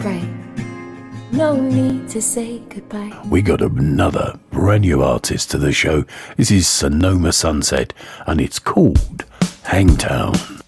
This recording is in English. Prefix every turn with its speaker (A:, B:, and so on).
A: right. No need to say goodbye.
B: We got another brand new artist to the show. This is Sonoma Sunset, and it's called Hangtown.